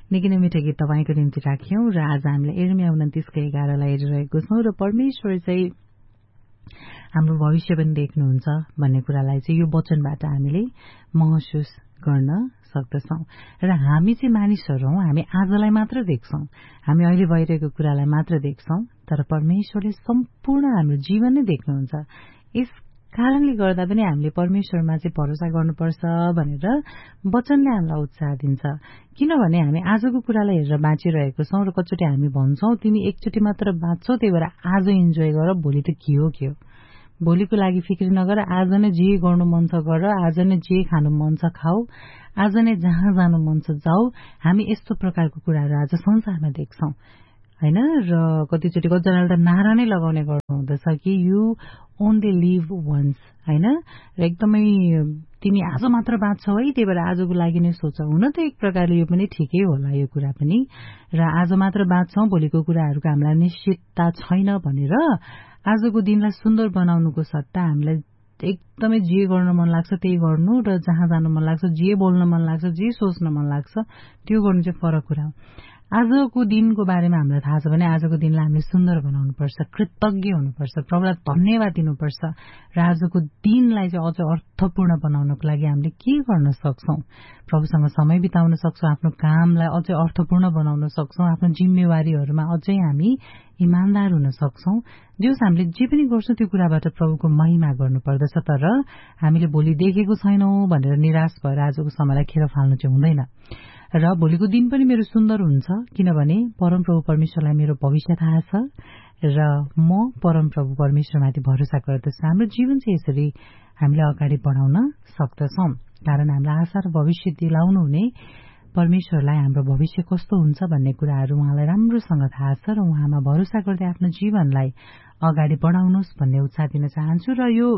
निकै नै मिठो गीत तपाईँको निम्ति राख्यौं र आज हामीले यिर्मिया 29:11 लाई हेरिरहेको छौं र परमेश्वर चाहिँ हाम्रो भविष्य पनि देख्नुहुन्छ भन्ने कुरालाई चाहिँ यो वचनबाट हामीले महसुस गर्न सक्दछौं र हामी चाहिँ मानिसहरु हौं, हामी आजलाई मात्र देख्छौं, हामी अहिले भइरहेको कुरालाई मात्र देख्छौं, तर परमेश्वरले सम्पूर्ण हाम्रो जीवन नै देख्नुहुन्छ। यस कारणले गर्दा पनि हामीले परमेश्वरमा चाहिँ भरोसा गर्नुपर्छ भनेर वचनले हामीलाई उत्साह दिन्छ। किनभने हामी आजको कुरालाई हेरेर बाँचिरहेको छौं र कतिचोटि हामी भन्छौं तिमी एकचोटि मात्र बाँच्छौ, त्यही भएर आज इन्जोय गर, भोलि त के हो भोलिको लागि फिक्री नगर, आज नै जे गर्नु मन छ गर, आज नै जे खानु मन छ खाऊ, आज नै जहाँ जानु मन छ जाऊ। हामी यस्तो प्रकारको कुराहरू आज संसारमा देख्छौं हैन। र कतिचोटि कतिजनाले त नारा नै लगाउने गर्नुहुँदछ कि यु ओन्ली लिभ वन्स हैन, र एकदमै तिमी आज मात्र बाँच्छौ है, त्यही भएर आजको लागि नै सोच। हुन त एक प्रकारले यो पनि ठिकै होला, यो कुरा पनि, र आज मात्र बाँच्छौ, भोलिको कुराहरूको हामीलाई निश्चितता छैन भनेर आजको दिनलाई सुन्दर बनाउनुको सट्टा हामीलाई एकदमै जे गर्न मन लाग्छ त्यही गर्नु र जहाँ जानु मन लाग्छ, जे बोल्न मन लाग्छ, जे सोच्न मन लाग्छ त्यो गर्नु चाहिँ फरक कुरा हो। आजको दिनको बारेमा हामीलाई थाहा छ भने आजको दिनलाई हामीले सुन्दर बनाउनुपर्छ, कृतज्ञ हुनुपर्छ, प्रभुलाई धन्यवाद दिनुपर्छ र आजको दिनलाई चाहिँ अझ अर्थपूर्ण बनाउनको लागि हामीले के गर्न सक्छौं? प्रभुसँग समय बिताउन सक्छौं, आफ्नो कामलाई अझै अर्थपूर्ण बनाउन सक्छौं, आफ्नो जिम्मेवारीहरूमा अझै हामी इमानदार हुन सक्छौं। जस हामीले जे पनि गर्छौं त्यो कुराबाट प्रभुको महिमा गर्नुपर्दछ, तर हामीले भोलि देखेको छैनौं भनेर निराश भएर आजको समयलाई खेर फाल्नु चाहिँ हुँदैन। र भोलिको दिन पनि मेरो सुन्दर हुन्छ, किनभने परमप्रभु परमेश्वरलाई मेरो भविष्य थाहा छ र म परमप्रभु परमेश्वरमाथि भरोसा गर्दछु। हाम्रो जीवन चाहिँ यसरी हामीले अगाडि बढाउन सक्दछौं, कारण हामीलाई आशा र भविष्य दिलाउनु हुने परमेश्वरलाई हाम्रो भविष्य कस्तो हुन्छ भन्ने कुराहरू उहाँलाई राम्रोसँग थाहा छ र उहाँमा भरोसा गर्दै आफ्नो जीवनलाई अगाडि बढाउनुहोस् भन्ने उत्साह दिन चाहन्छु। र यो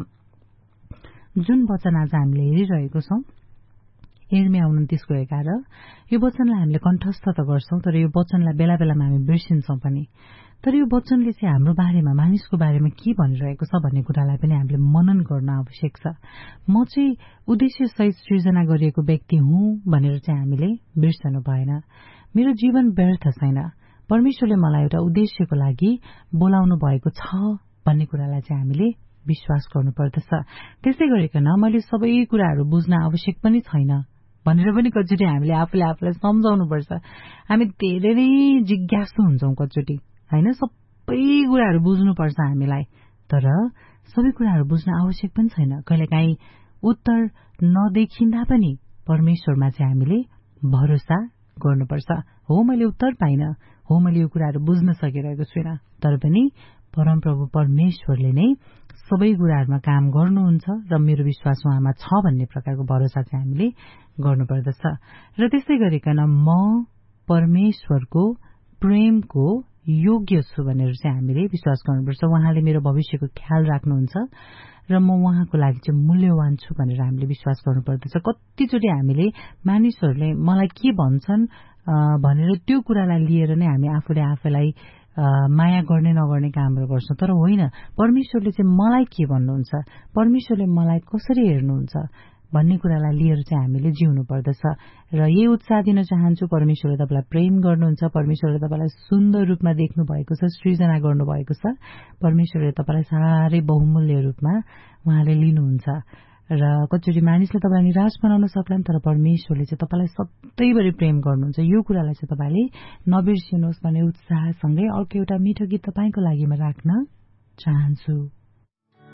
जुन वचन आज हामीले हेरिरहेको छौं यिर्मिया 29:11, यो वचनलाई हामीले कण्ठस्थ त गर्छौं, तर यो वचनलाई बेला बेलामा हामी बिर्सिन्छौं पनि। तर यो वचनले चाहिँ हाम्रो बारेमा, मानिसको बारेमा के भनिरहेको छ भन्ने कुरालाई पनि हामीले मनन गर्न आवश्यक छ। म चाहिँ उद्देश्य सहित सृजना गरिएको व्यक्ति हुँ भनेर चाहिँ हामीले बिर्सनु भएन। मेरो जीवन व्यर्थ छैन, परमेश्वरले मलाई एउटा उद्देश्यको लागि बोलाउनु भएको छ भन्ने कुरालाई चाहिँ हामीले विश्वास गर्नुपर्दछ। त्यसै गरिकन मैले सबै कुराहरू बुझ्न आवश्यक पनि छैन भनेर पनि कतिचोटि हामीले आफूले आफूलाई सम्झाउनुपर्छ। हामी धेरै नै जिज्ञासु हुन्छौं कतिचोटि हैन, सबै कुराहरू बुझ्नुपर्छ हामीलाई, तर सबै कुराहरू बुझ्न आवश्यक पनि छैन। कहिलेकाहीँ उत्तर नदेखिँदा पनि परमेश्वरमा चाहिँ हामीले भरोसा गर्नुपर्छ। हो मैले उत्तर पाइन, हो मैले यो कुराहरू बुझ्न सकिरहेको छुइनँ, तर पनि परमप्रभु परमेश्वरले नै सबै कुराहरूमा काम गर्नुहुन्छ र मेरो विश्वास उहाँमा छ भन्ने प्रकारको भरोसा चाहिँ हामीले गर्नुपर्दछ। र त्यसै गरिकन म परमेश्वरको प्रेमको योग्य छु भनेर चाहिँ हामीले विश्वास गर्नुपर्छ। उहाँले मेरो भविष्यको ख्याल राख्नुहुन्छ र म उहाँको लागि चाहिँ मूल्यवान छु भनेर हामीले विश्वास गर्नुपर्दछ। कतिचोटि हामीले मानिसहरूले मलाई के भन्छन् भनेर त्यो कुरालाई लिएर नै हामी आफूले आफैलाई माया गर्ने नगर्ने कामहरू गर्छौं, तर होइन, परमेश्वरले चाहिँ मलाई के भन्नुहुन्छ, परमेश्वरले मलाई कसरी हेर्नुहुन्छ भन्ने कुरालाई लिएर चाहिँ हामीले जिउनु पर्दछ। र यही उत्साह दिन चाहन्छु, परमेश्वरले तपाईलाई प्रेम गर्नुहुन्छ, परमेश्वरले तपाईलाई सुन्दर रूपमा देख्नु भएको छ, सृजना गर्नुभएको छ, परमेश्वरले तपाईलाई साह्रै बहुमूल्य रूपमा उहाँले लिनुहुन्छ। र कतिचोटि मानिसले तपाईलाई निराश बनाउन सक्लान्, तर परमेश्वरले चाहिँ तपाईलाई सधैँभरि प्रेम गर्नुहुन्छ। यो कुरालाई चाहिँ तपाईले नबिर्सिनुहोस् भन्ने उत्साहसँगै अर्को एउटा मिठो गीत तपाईको लागि म राख्न चाहन्छु।